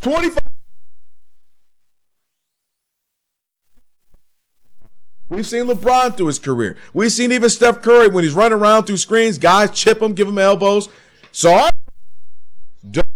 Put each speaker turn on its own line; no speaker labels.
25. We've seen LeBron through his career. We've seen even Steph Curry when he's running around through screens, guys chip him, give him elbows. So